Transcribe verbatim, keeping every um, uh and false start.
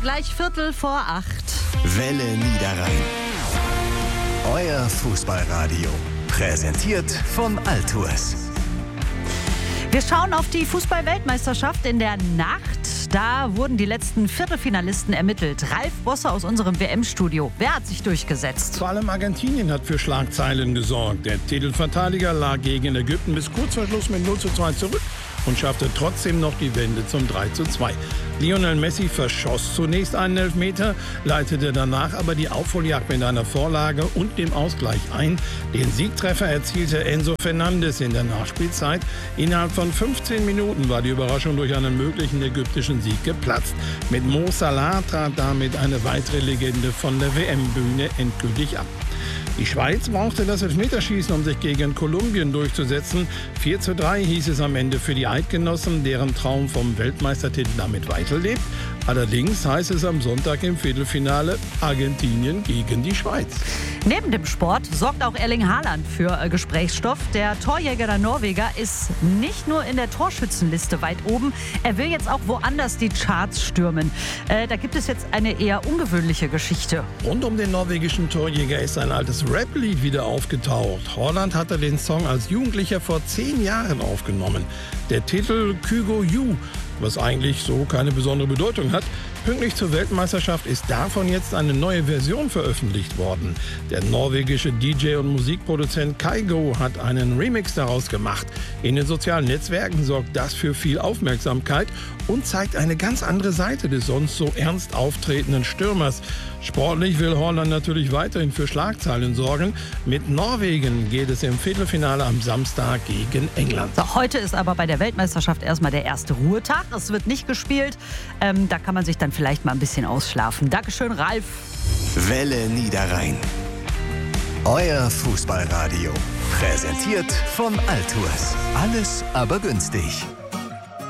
gleich Viertel vor acht. Welle Niederrhein. Euer Fußballradio. Präsentiert von Altours. Wir schauen auf die Fußball-Weltmeisterschaft in der Nacht. Da wurden die letzten Viertelfinalisten ermittelt. Ralf Bosse aus unserem W M-Studio. Wer hat sich durchgesetzt? Vor allem Argentinien hat für Schlagzeilen gesorgt. Der Titelverteidiger lag gegen Ägypten bis kurz vor Schluss mit null zu zwei zurück und schaffte trotzdem noch die Wende zum drei zu zwei. Lionel Messi verschoss zunächst einen Elfmeter, leitete danach aber die Aufholjagd mit einer Vorlage und dem Ausgleich ein. Den Siegtreffer erzielte Enzo Fernandes in der Nachspielzeit. Innerhalb von fünfzehn Minuten war die Überraschung durch einen möglichen ägyptischen Sieg geplatzt. Mit Mo Salah trat damit eine weitere Legende von der W M-Bühne endgültig ab. Die Schweiz brauchte das Elfmeterschießen, um sich gegen Kolumbien durchzusetzen. vier zu drei hieß es am Ende für die Eidgenossen, deren Traum vom Weltmeistertitel damit weiterlebt. Allerdings heißt es am Sonntag im Viertelfinale Argentinien gegen die Schweiz. Neben dem Sport sorgt auch Erling Haaland für äh, Gesprächsstoff. Der Torjäger der Norweger ist nicht nur in der Torschützenliste weit oben, er will jetzt auch woanders die Charts stürmen. Äh, da gibt es jetzt eine eher ungewöhnliche Geschichte. Rund um den norwegischen Torjäger ist ein altes Rap-Lied wieder aufgetaucht. Haaland hatte den Song als Jugendlicher vor zehn Jahren aufgenommen. Der Titel Kygo You, was eigentlich so keine besondere Bedeutung hat. Pünktlich zur Weltmeisterschaft ist davon jetzt eine neue Version veröffentlicht worden. Der norwegische D J und Musikproduzent Kygo hat einen Remix daraus gemacht. In den sozialen Netzwerken sorgt das für viel Aufmerksamkeit und zeigt eine ganz andere Seite des sonst so ernst auftretenden Stürmers. Sportlich will Haaland natürlich weiterhin für Schlagzeilen sorgen. Mit Norwegen geht es im Viertelfinale am Samstag gegen England. So, heute ist aber bei der Weltmeisterschaft erstmal der erste Ruhetag. Es wird nicht gespielt. Ähm, da kann man sich dann vielleicht mal ein bisschen ausschlafen. Dankeschön, Ralf. Welle Niederrhein. Euer Fußballradio. Präsentiert von Altours. Alles aber günstig.